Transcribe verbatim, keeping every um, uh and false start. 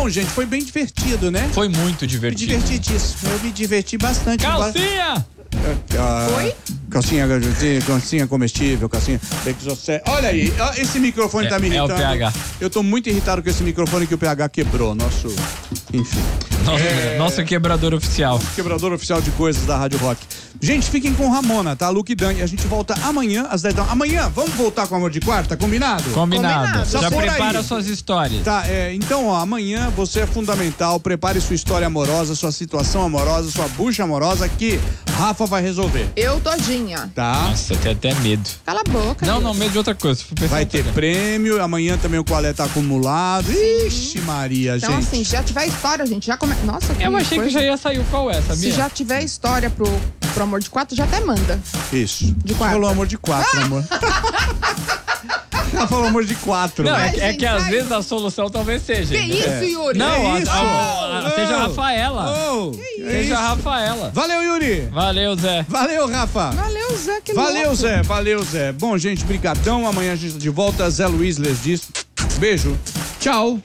Bom, gente, foi bem divertido, né? Foi muito divertido. Divertidíssimo. Eu me diverti bastante. Calcinha! Oi? Calcinha, calcinha comestível, calcinha. Olha aí, esse microfone é, tá me irritando. É o P H. Eu tô muito irritado com esse microfone que o P H quebrou. Nosso. Enfim. Nosso, é... nosso quebrador oficial. Nosso quebrador oficial de coisas da Rádio Rock. Gente, fiquem com Ramona, tá? Luke e Dani. A gente volta amanhã às dez da manhã. Amanhã, vamos voltar com o Amor de Quarta? Combinado? Combinado. Combinado. Já Só prepara aí. suas histórias. Tá, é, então, ó, amanhã você é fundamental. Prepare sua história amorosa, sua situação amorosa, sua bucha amorosa que Rafa vai resolver. Eu todinha. Tá? Nossa, eu tenho até medo. Cala a boca. Não, gente. não, medo de outra coisa. Vai ter prêmio, amanhã também o Qual é tá acumulado. Ixi, Maria, Então, gente. assim, se já tiver história, gente, já começa. Nossa, que Eu achei coisa. que já ia sair o qual é, sabia? Se já tiver história pro, pro Amor de Quatro, já até manda. Isso. De quarta. Falou amor de quatro, amor. Ela falou amor de quatro. Não, né? é, que- é gente, que às vai. vezes a solução talvez seja. Que entendeu? isso, Yuri? Não, É a- isso? a- a- Oh, seja a oh. Rafaela. Oh, é Seja a isso. Rafaela. Valeu, Yuri. Valeu, Zé. Valeu, Rafa. Valeu, Zé, que Valeu, louco. Zé. Valeu, Zé. Bom, gente, brigadão. Amanhã a gente tá de volta. Zé Luiz les diz. Beijo. Tchau.